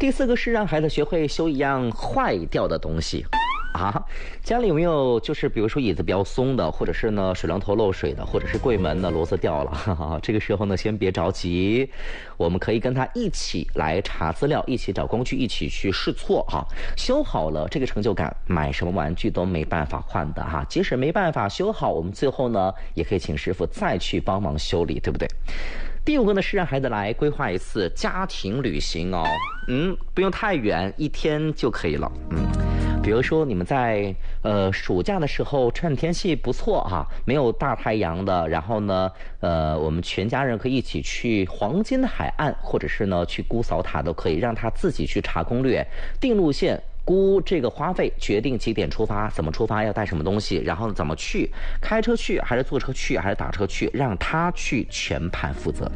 第4个是让孩子学会修一样坏掉的东西。家里有没有就是比如说椅子比较松的，或者是呢水龙头漏水的，或者是柜门的螺丝掉了，这个时候呢先别着急，我们可以跟他一起来查资料，一起找工具，一起去试错修好了这个成就感买什么玩具都没办法换的即使没办法修好，我们最后呢也可以请师傅再去帮忙修理，对不对？第5个呢是让孩子来规划一次家庭旅行不用太远，1天就可以了。比如说你们在暑假的时候趁天气不错没有大太阳的，然后呢我们全家人可以一起去黄金海岸，或者是呢去姑嫂塔都可以，让他自己去查攻略，定路线，估这个花费，决定几点出发，怎么出发，要带什么东西，然后怎么去，开车去还是坐车去还是打车去，让他去全盘负责。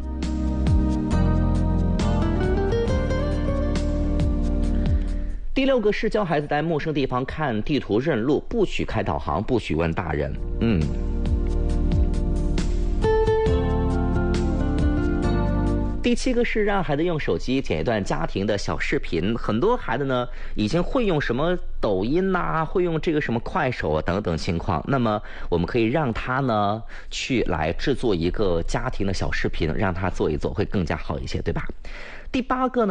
第6个是教孩子在陌生地方看地图认路，不许开导航，不许问大人。第7个是让孩子用手机剪一段家庭的小视频。很多孩子呢已经会用什么抖音会用这个什么快手等等情况，那么我们可以让他呢去来制作一个家庭的小视频，让他做一做会更加好一些，对吧？第8个呢